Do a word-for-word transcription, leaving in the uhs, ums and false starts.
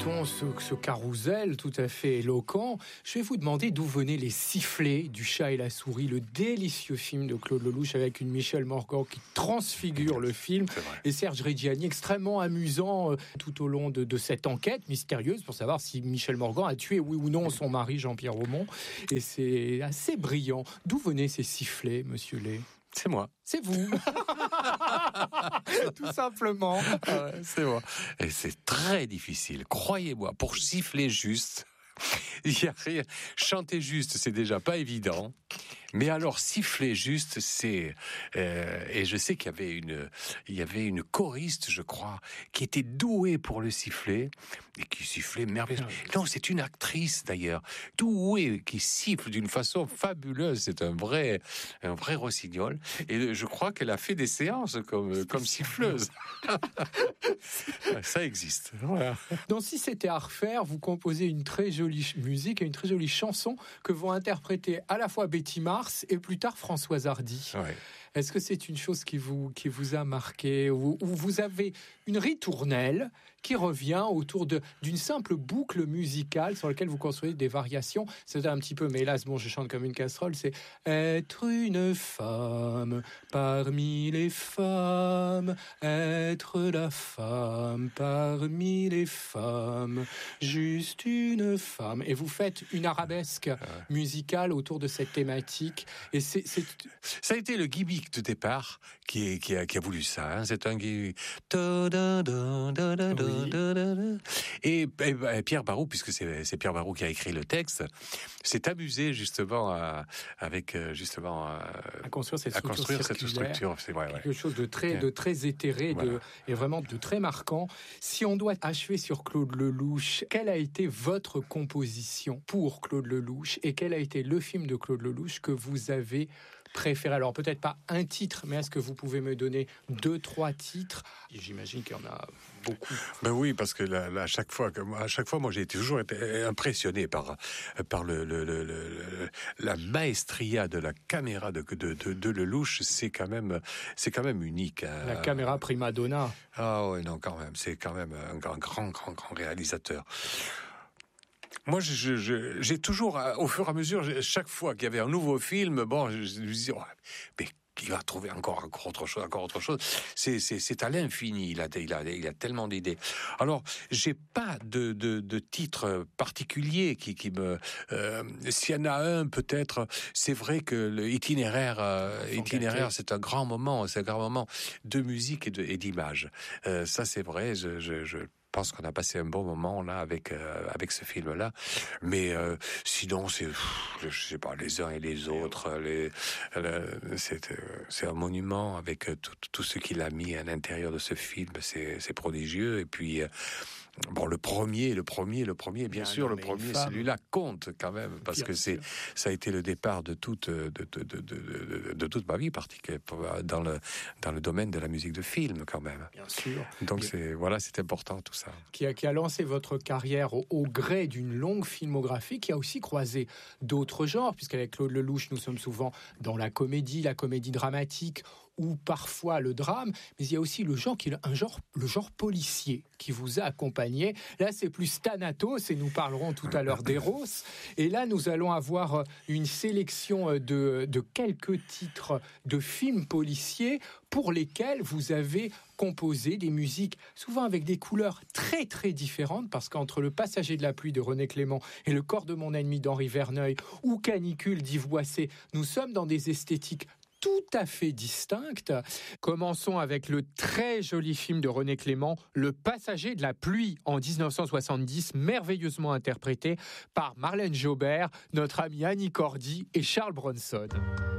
quittons ce, ce carrousel tout à fait éloquent, je vais vous demander d'où venaient les sifflets du Chat et la souris, le délicieux film de Claude Lelouch avec une Michel Morgan qui transfigure le film et Serge Reggiani extrêmement amusant euh, tout au long de, de cette enquête mystérieuse pour savoir si Michel Morgan a tué oui ou non son mari Jean-Pierre Aumont. Et c'est assez brillant. D'où venaient ces sifflets, monsieur Lay ? C'est moi. C'est vous. Tout simplement. Ah ouais, c'est moi. Et c'est très difficile, croyez-moi, pour siffler juste. Il y a rien. Chanter juste, c'est déjà pas évident. Mais alors siffler juste, c'est euh, et je sais qu'il y avait une il y avait une choriste, je crois, qui était douée pour le siffler et qui sifflait merveilleusement. Non, c'est une actrice d'ailleurs, douée qui siffle d'une façon fabuleuse. C'est un vrai un vrai rossignol. Et je crois qu'elle a fait des séances comme comme siffleuse. Ça existe. Voilà. Donc si c'était à refaire, vous composez une très jolie musique et une très jolie chanson que vont interpréter à la fois Betty Mars et plus tard Françoise Hardy. Ouais. Est-ce que c'est une chose qui vous, qui vous a marqué, ou, ou vous avez une ritournelle qui revient autour de, d'une simple boucle musicale sur laquelle vous construisez des variations? C'est un petit peu, mais hélas, bon, je chante comme une casserole, c'est « Être une femme parmi les femmes, être la femme parmi les femmes, juste une femme ». Et vous faites une arabesque musicale autour de cette thématique. Et c'est, c'est... Ça a été le gimmick de départ qui, est, qui, a, qui a voulu ça. Hein. C'est un gimmick. Oui. Et, et, et Pierre Barou, puisque c'est, c'est Pierre Barou qui a écrit le texte, s'est amusé justement à, avec justement à, à construire cette à structure. Construire cette structure. C'est vrai, quelque ouais. chose de très, de très éthéré, voilà. de, et vraiment de très marquant. Si on doit achever sur Claude Lelouch, quelle a été votre composition pour Claude Lelouch et quel a été le film de Claude Lelouch que vous avez préféré? Alors peut-être pas un titre, mais est-ce que vous pouvez me donner deux, trois titres? J'imagine qu'il y en a beaucoup. Ben oui, parce que là, là, à chaque fois, à chaque fois, moi, j'ai toujours été impressionné par par le, le, le, le la maestria de la caméra de de de, de Lelouch. C'est quand même, c'est quand même unique. Hein. La caméra prima donna. Ah oui, non, quand même, c'est quand même un grand, grand, grand, grand réalisateur. Moi, je, je, j'ai toujours, au fur et à mesure, chaque fois qu'il y avait un nouveau film, bon, je, je me disais, oh, mais il va trouver encore, encore autre chose, encore autre chose. C'est, c'est, c'est à l'infini. Il a, il a, il a tellement d'idées. Alors, j'ai pas de, de, de titre particulier qui, qui me. Euh, s'il y en a un, peut-être. C'est vrai que le itinéraire, euh, itinéraire, c'est un grand moment. C'est un grand moment de musique et, de, et d'image. Euh, ça, c'est vrai. Je, je, je Je pense qu'on a passé un bon moment là avec euh, avec ce film-là, mais euh, sinon c'est pff, je sais pas les uns et les autres, les, le, c'est euh, c'est un monument avec tout tout ce qu'il a mis à l'intérieur de ce film, c'est c'est prodigieux. Et puis euh, bon, le premier, le premier, le premier, bien, bien sûr, le premier, celui-là compte quand même parce bien que c'est, sûr. Ça a été le départ de toute, de, de, de, de, de, de toute ma vie, particulièrement dans le, dans le domaine de la musique de film quand même. Bien sûr. Donc bien. c'est, voilà, c'est important tout ça. Qui a, qui a lancé votre carrière au, au gré d'une longue filmographie, qui a aussi croisé d'autres genres, puisqu'avec Claude Lelouch, nous sommes souvent dans la comédie, la comédie dramatique, ou parfois le drame, mais il y a aussi le genre qui est un genre, le genre policier qui vous a accompagné. Là, c'est plus Thanatos, et nous parlerons tout à l'heure d'Eros. Et là, nous allons avoir une sélection de, de quelques titres de films policiers pour lesquels vous avez composé des musiques, souvent avec des couleurs très très différentes, parce qu'entre Le Passager de la pluie de René Clément et Le corps de mon ennemi d'Henri Verneuil ou Canicule d'Yves Boisset, nous sommes dans des esthétiques tout à fait distinctes. Commençons avec le très joli film de René Clément, Le Passager de la pluie, en dix-neuf cent soixante-dix, merveilleusement interprété par Marlène Jobert, notre amie Annie Cordy et Charles Bronson.